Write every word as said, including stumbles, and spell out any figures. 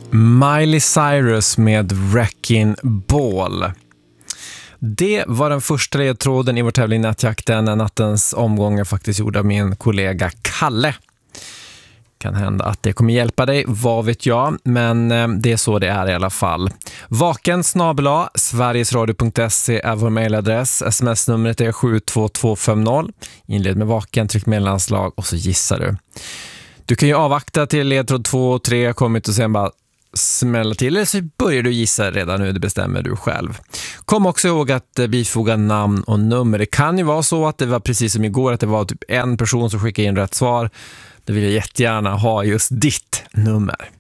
Miley Cyrus med Wrecking Ball. Det var den första ledtråden i vår tävling Nattjakten. Nattens omgång är faktiskt gjord av min kollega Kalle. Kan hända att det kommer hjälpa dig, vad vet jag, men det är så det är i alla fall. Vaken snabel-a sverigesradio punkt se är vår mejladress. Sms-numret är sju två två fem noll. Inled med vaken, tryck mellanslag och så gissar du. Du kan ju avvakta till ledtråd två och tre har kommit och sen bara smälla till, eller så börjar du gissa redan nu, det bestämmer du själv. Kom också ihåg att bifoga namn och nummer. Det kan ju vara så att det var precis som igår, att det var typ en person som skickade in rätt svar. Det vill jag jättegärna ha just ditt nummer.